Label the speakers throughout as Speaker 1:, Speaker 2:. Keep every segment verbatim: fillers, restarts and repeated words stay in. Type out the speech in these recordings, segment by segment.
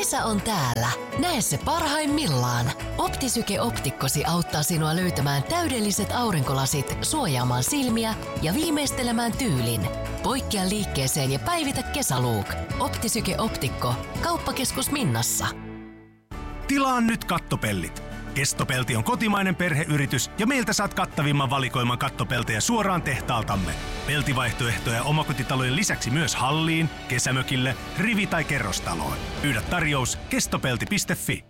Speaker 1: Kesä on täällä. Näe se parhaimmillaan. Optisyke optikkosi auttaa sinua löytämään täydelliset aurinkolasit, suojaamaan silmiä ja viimeistelemään tyylin. Poikkea liikkeeseen ja päivitä kesälook. Optisyke optikko. Kauppakeskus Minnassa.
Speaker 2: Tilaa nyt kattopellit. Kestopelti on kotimainen perheyritys ja meiltä saat kattavimman valikoiman kattopeltejä suoraan tehtaaltamme. Peltivaihtoehtoja omakotitalojen lisäksi myös halliin, kesämökille, rivi- tai kerrostaloon. Pyydä tarjous kestopelti piste fi.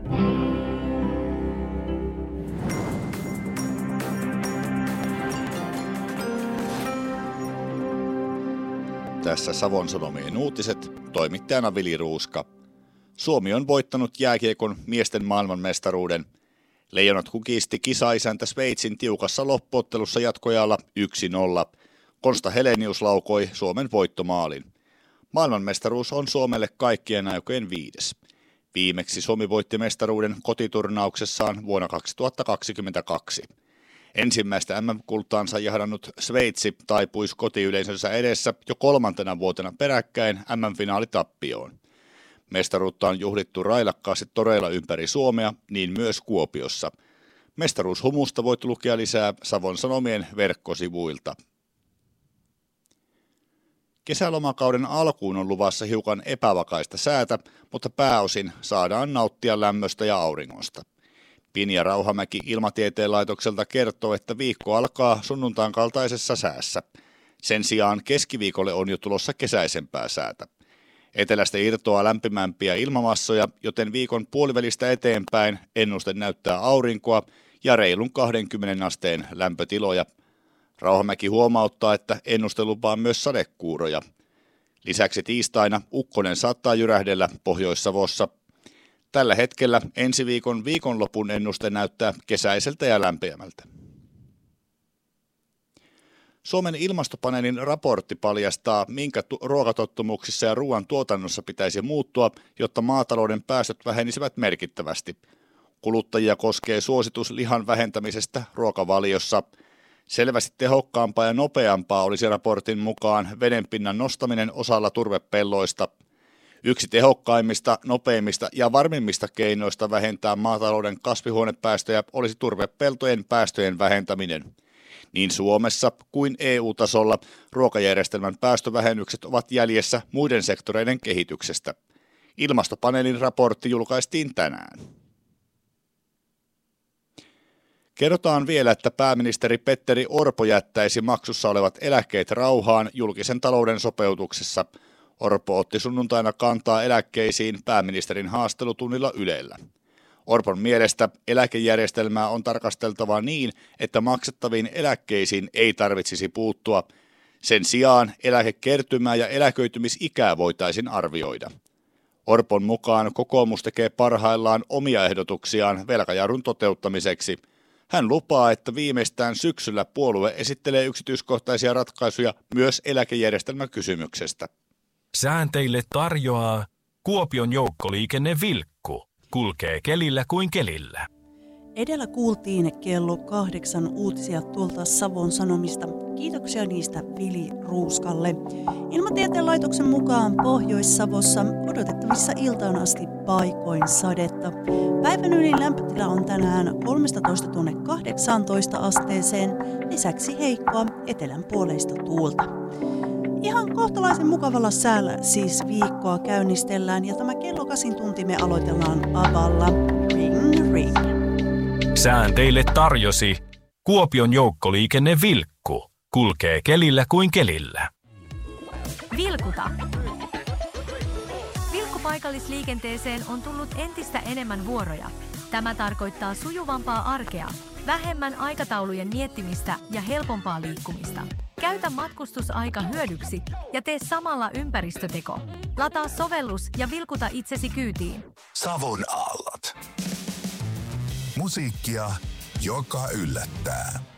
Speaker 3: Tässä Savon Sanomien uutiset, toimittajana Vili Ruuska. Suomi on voittanut jääkiekon miesten maailmanmestaruuden. Leijonat kukisti kisaisäntä Sveitsin tiukassa loppuottelussa jatkoajalla yksi nolla. Konsta Helenius laukoi Suomen voittomaalin. Maailmanmestaruus on Suomelle kaikkien aikojen viides. Viimeksi Suomi voitti mestaruuden kotiturnauksessaan vuonna kaksituhattakaksikymmentäkaksi. Ensimmäistä M M-kultaansa jahdannut Sveitsi taipuisi kotiyleisönsä edessä jo kolmantena vuotena peräkkäin M M-finaalitappioon. Mestaruutta on juhlittu railakkaasti toreilla ympäri Suomea, niin myös Kuopiossa. Mestaruushumusta voit lukea lisää Savon Sanomien verkkosivuilta. Kesälomakauden alkuun on luvassa hiukan epävakaista säätä, mutta pääosin saadaan nauttia lämmöstä ja auringosta. Pinja Rauhamäki Ilmatieteen laitokselta kertoo, että viikko alkaa sunnuntain kaltaisessa säässä. Sen sijaan keskiviikolle on jo tulossa kesäisempää säätä. Etelästä irtoaa lämpimämpiä ilmamassoja, joten viikon puolivälistä eteenpäin ennuste näyttää aurinkoa ja reilun kaksikymmentä asteen lämpötiloja. Rauhamäki huomauttaa, että ennuste lupaa myös sadekuuroja. Lisäksi tiistaina ukkonen saattaa jyrähdellä Pohjois-Savossa. Tällä hetkellä ensi viikon viikonlopun ennuste näyttää kesäiseltä ja lämpimämältä. Suomen ilmastopaneelin raportti paljastaa, minkä tu- ruokatottumuksissa ja ruoan tuotannossa pitäisi muuttua, jotta maatalouden päästöt vähenisivät merkittävästi. Kuluttajia koskee suositus lihan vähentämisestä ruokavaliossa. Selvästi tehokkaampaa ja nopeampaa olisi raportin mukaan vedenpinnan nostaminen osalla turvepelloista. Yksi tehokkaimmista, nopeimmista ja varmimmista keinoista vähentää maatalouden kasvihuonepäästöjä olisi turvepeltojen päästöjen vähentäminen. Niin Suomessa kuin E U-tasolla ruokajärjestelmän päästövähennykset ovat jäljessä muiden sektoreiden kehityksestä. Ilmastopaneelin raportti julkaistiin tänään. Kerrotaan vielä, että pääministeri Petteri Orpo jättäisi maksussa olevat eläkkeet rauhaan julkisen talouden sopeutuksessa. Orpo otti sunnuntaina kantaa eläkkeisiin pääministerin haastattelutunnilla Ylellä. Orpon mielestä eläkejärjestelmää on tarkasteltava niin, että maksettaviin eläkkeisiin ei tarvitsisi puuttua. Sen sijaan eläkekertymää ja eläköitymisikää voitaisiin arvioida. Orpon mukaan kokoomus tekee parhaillaan omia ehdotuksiaan velkajarrun toteuttamiseksi. Hän lupaa, että viimeistään syksyllä puolue esittelee yksityiskohtaisia ratkaisuja myös eläkejärjestelmän kysymyksestä.
Speaker 4: Säänteille tarjoaa Kuopion joukkoliikenne Vilkku. Kulkee kelillä kuin kelillä.
Speaker 5: Edellä kuultiin kello kahdeksan uutisia tuolta Savon Sanomista. Kiitoksia niistä Vili Ruuskalle. Ilmatieteen laitoksen mukaan Pohjois-Savossa odotettavissa iltaan asti paikoin sadetta. Päivän ylin lämpötila on tänään kolmetoista tuonne kahdeksantoista asteeseen, lisäksi heikkoa etelän puoleista tuulta. Ihan kohtalaisen mukavalla säällä siis viikkoa käynnistellään ja tämä kello kasin tunti me aloitellaan avalla. Ring ring.
Speaker 4: Sään teille tarjosi Kuopion joukkoliikenne Vilkku. Kulkee kelillä kuin kelillä.
Speaker 6: Vilkuta. Vilkkupaikallisliikenteeseen on tullut entistä enemmän vuoroja. Tämä tarkoittaa sujuvampaa arkea, vähemmän aikataulujen miettimistä ja helpompaa liikkumista. Käytä matkustusaika hyödyksi ja tee samalla ympäristöteko. Lataa sovellus ja vilkuta itsesi kyytiin.
Speaker 7: Savon aallot. Musiikkia, joka yllättää.